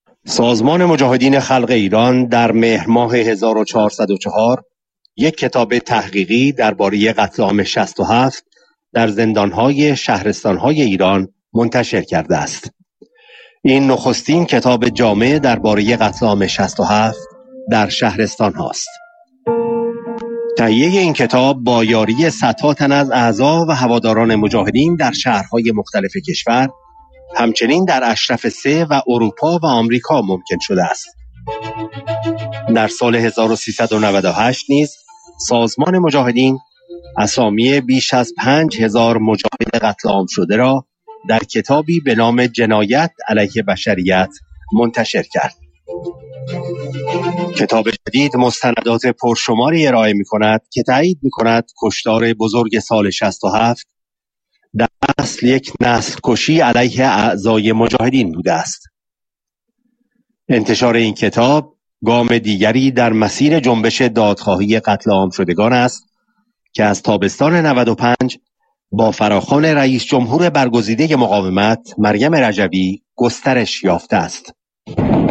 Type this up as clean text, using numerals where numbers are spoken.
سازمان مجاهدین خلق ایران در مهر ماه 1404 یک کتاب تحقیقی درباره قتل عام 67 در زندانهای شهرستانهای ایران منتشر کرده است. این نخستین کتاب جامع درباره قتل عام 67 در شهرستان هاست. تهیه این کتاب با یاری صدها تن از اعضا و هواداران مجاهدین در شهرهای مختلف کشور، همچنین در اشرف 3 و اروپا و آمریکا ممکن شده است. در سال 1398 نیز سازمان مجاهدین اسامی بیش از 5000 مجاهد قتل عام شده را در کتابی به نام جنایت علیه بشریت منتشر کرد. کتاب جدید مستندات پرشماری ارائه می‌کند که تایید می‌کند کشتار بزرگ سال 67 در اصل یک نسل کشی علیه اعضای مجاهدین بوده است. انتشار این کتاب گام دیگری در مسیر جنبش دادخواهی قتل عام شدگان است که از تابستان 95 با فراخوان رئیس جمهور برگزیده مقاومت مریم رجوی گسترش یافته است.